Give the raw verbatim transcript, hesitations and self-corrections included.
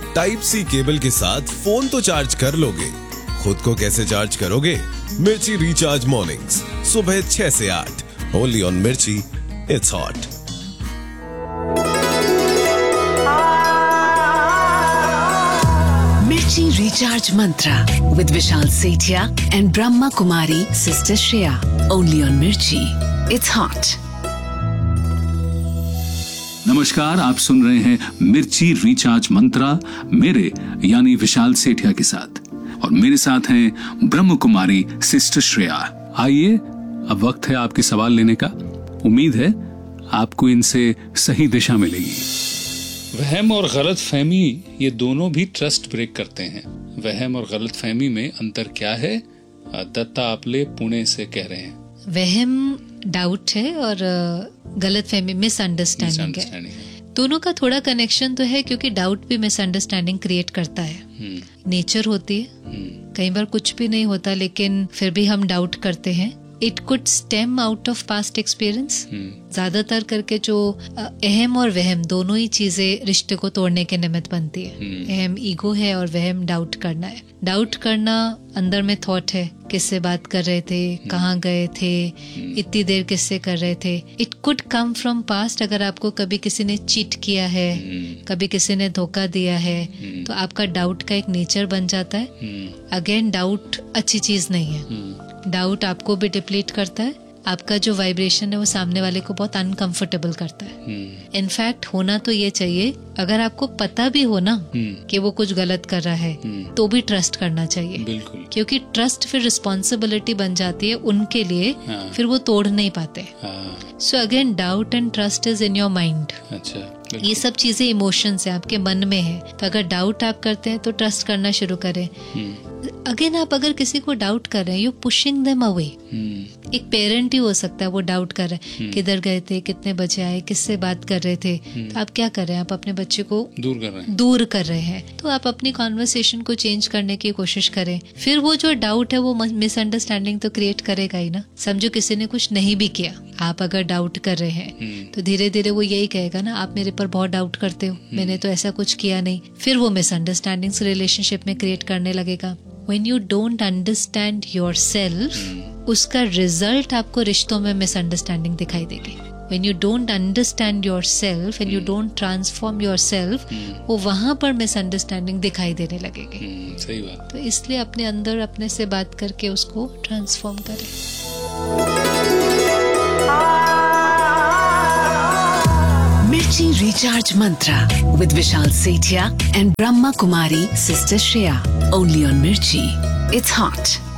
Type सी cable के साथ phone तो चार्ज कर लोगे, खुद को कैसे चार्ज करोगे? मिर्ची रिचार्ज मॉर्निंग्स सुबह छह से आठ, ओनली ऑन मिर्ची, इट्स हॉट। मिर्ची recharge Mantra with Vishal Sethia and Brahma Kumari sister Shreya, only on मिर्ची, इट्स हॉट। नमस्कार, आप सुन रहे हैं मिर्ची रिचार्ज मंत्रा मेरे यानी विशाल सेठिया के साथ, और मेरे साथ हैं ब्रह्म कुमारी सिस्टर श्रेया। आइए, अब वक्त है आपके सवाल लेने का। उम्मीद है आपको इनसे सही दिशा मिलेगी। वहम और गलत फहमी, ये दोनों भी ट्रस्ट ब्रेक करते हैं। वहम और गलत फहमी में अंतर क्या है? दत्ता आपले पुणे से कह रहे हैं। वहम डाउट है और गलत फहमी मिसअंडरस्टैंडिंग है। दोनों का थोड़ा कनेक्शन तो है, क्योंकि डाउट भी मिसअंडरस्टैंडिंग क्रिएट करता है। नेचर होती है, कई बार कुछ भी नहीं होता लेकिन फिर भी हम डाउट करते हैं। It could stem out of past experience. ज्यादातर करके जो अहम और वहम दोनों ही चीजें रिश्ते को तोड़ने के निमित्त बनती है। अहम ईगो है और वहम डाउट करना है। डाउट करना अंदर में थॉट है, किससे बात कर रहे थे, कहाँ गए थे, इतनी देर किससे कर रहे थे। It could come from past. अगर आपको कभी किसी ने चीट किया है, कभी किसी ने धोखा दिया है, तो आपका डाउट का एक नेचर बन जाता है। अगेन, डाउट अच्छी चीज नहीं है। डाउट आपको भी डिप्लीट करता है, आपका जो वाइब्रेशन है वो सामने वाले को बहुत अनकंफर्टेबल करता है। इनफैक्ट होना तो ये चाहिए, अगर आपको पता भी हो ना कि वो कुछ गलत कर रहा है, तो भी ट्रस्ट करना चाहिए। बिल्कुल। क्योंकि ट्रस्ट फिर रिस्पॉन्सिबिलिटी बन जाती है उनके लिए। हाँ। फिर वो तोड़ नहीं पाते। So again, doubt and trust is in your mind. अच्छा, ये सब चीजें इमोशंस है, आपके मन में है। तो अगर डाउट आप करते हैं तो ट्रस्ट करना शुरू करें। अगेन, आप अगर किसी को डाउट कर रहे हैं, यू पुशिंग देम अवे। एक पेरेंट ही हो सकता है वो डाउट कर रहे हैं, किधर गए थे, कितने बजे आए, किससे बात कर रहे थे। तो आप क्या कर रहे हैं? आप अपने बच्चे को दूर कर रहे हैं दूर कर रहे हैं तो आप अपनी कॉन्वर्सेशन को चेंज करने की कोशिश करें। फिर वो जो डाउट है वो मिसअंडरस्टैंडिंग तो क्रिएट करेगा ही ना। समझो किसी ने कुछ नहीं भी किया, आप अगर डाउट कर रहे हैं तो धीरे धीरे वो यही कहेगा ना, आप मेरे पर बहुत डाउट करते हो, मैंने तो ऐसा कुछ किया नहीं। फिर वो मिसअंडरस्टैंडिंग्स रिलेशनशिप में क्रिएट करने लगेगा। When you don't understand yourself, उसका रिजल्ट आपको रिश्तों में मिसअंडरस्टैंडिंग दिखाई देगी। When you don't understand yourself and you don't transform yourself, वो वहां पर मिसअंडरस्टैंडिंग दिखाई देने लगेगी। सही बात। तो इसलिए अपने अंदर अपने से बात करके उसको ट्रांसफॉर्म करें। मिर्ची recharge Mantra with Vishal Sethia and Brahma Kumari sister Shreya, only on मिर्ची, इट्स हॉट।